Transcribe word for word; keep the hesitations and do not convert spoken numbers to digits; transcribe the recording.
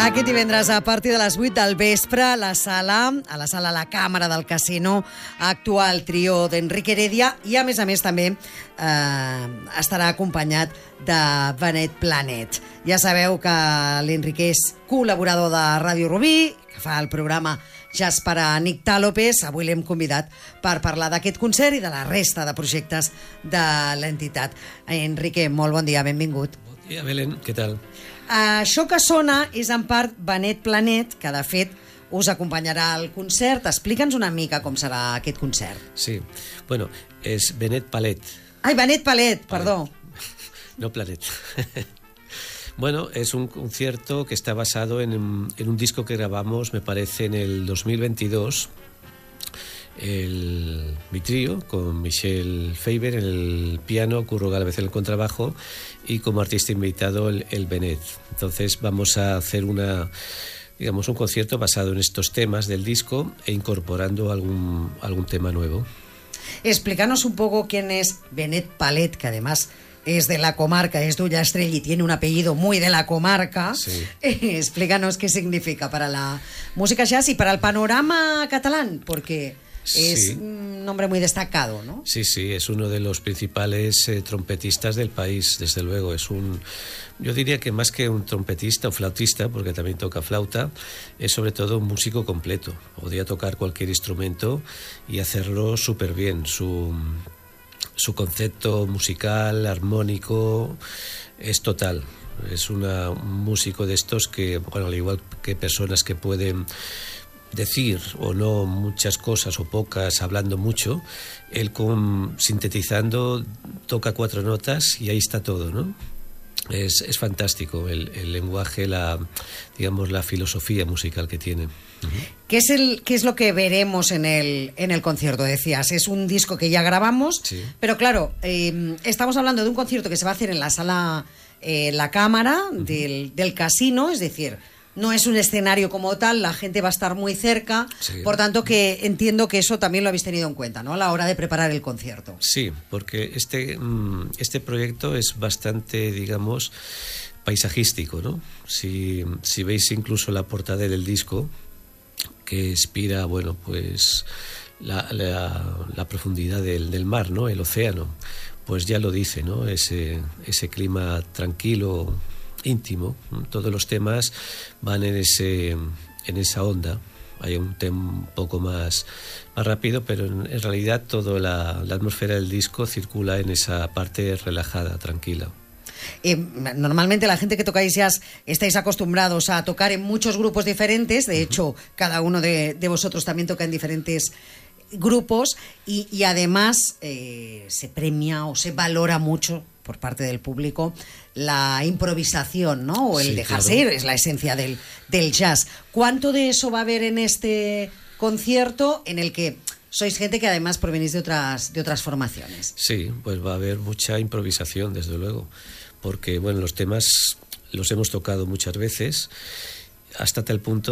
Aquest divendres, a partir de les vuit del vespre, a la sala, a la sala La Càmera del Casino, actua el trio d'Enric Heredia i, a més a més, també eh, estarà acompanyat de Benet Planet. Ja sabeu que l'Enric és col·laborador de Ràdio Rubí, que fa el programa Jazz per a Nicta López. Avui l'hem convidat per parlar d'aquest concert i de la resta de projectes de l'entitat. Enrique, molt bon dia, benvingut. Bon dia, Belén, què tal? Això que sona és en part Benet Planet, que de fet us acompanyarà al concert. Explica'ns una mica com serà aquest concert. Sí, bueno, és Benet Palet. Ai, Benet Palet, Palet. perdó. No Planet. Bueno, es un concierto que está basado en, en un disco que grabamos, me parece, en el dos mil veintidós. El, mi trío, con Michel Faber en el piano, Curro Galvez en el contrabajo y como artista invitado el, el Benet. Entonces vamos a hacer una, digamos, un concierto basado en estos temas del disco e incorporando algún, algún tema nuevo. Explícanos un poco quién es Benet Palet, que además es de la comarca, es de Ullastrell y tiene un apellido muy de la comarca. Sí. Eh, explícanos qué significa para la música jazz y para el panorama catalán, porque es sí. un nombre muy destacado, ¿no? Sí, sí, es uno de los principales eh, trompetistas del país, desde luego. Es un, yo diría que más que un trompetista o flautista, porque también toca flauta, es sobre todo un músico completo. Podría tocar cualquier instrumento y hacerlo súper bien. Su, su concepto musical, armónico, es total. Es una, un músico de estos que, bueno, al igual que personas que pueden decir o no muchas cosas o pocas, hablando mucho, él con, sintetizando toca cuatro notas y ahí está todo, ¿no? Es, es fantástico el, el lenguaje, la, digamos, la filosofía musical que tiene. Uh-huh. ¿Qué es, el, ¿Qué es lo que veremos en el, en el concierto? Decías, es un disco que ya grabamos, sí. Pero claro, eh, estamos hablando de un concierto que se va a hacer en la sala eh, La Cámara uh-huh. del, del casino, es decir, no es un escenario como tal, la gente va a estar muy cerca, sí. Por tanto que entiendo que eso también lo habéis tenido en cuenta, ¿no? A la hora de preparar el concierto. Sí, porque este, este proyecto es bastante, digamos, paisajístico, ¿no? Si, si veis incluso la portada del disco, que inspira, bueno, pues la, la, la profundidad del, del mar, ¿no? El océano, pues ya lo dice, ¿no? Ese, ese clima tranquilo, íntimo. Todos los temas van en ese en esa onda. Hay un tema un poco más, más rápido, pero en, en realidad toda la, la atmósfera del disco circula en esa parte relajada, tranquila. Eh, normalmente la gente que tocáis jazz estáis acostumbrados a tocar en muchos grupos diferentes. De hecho, uh-huh. cada uno de, de vosotros también toca en diferentes grupos y, y además eh, se premia o se valora mucho por parte del público la improvisación, ¿no? O el sí, dejarse claro. ir, es la esencia del, del jazz. ¿Cuánto de eso va a haber en este concierto en el que sois gente que además provenís de otras, de otras formaciones? Sí, pues va a haber mucha improvisación, desde luego, porque bueno, los temas los hemos tocado muchas veces, hasta tal punto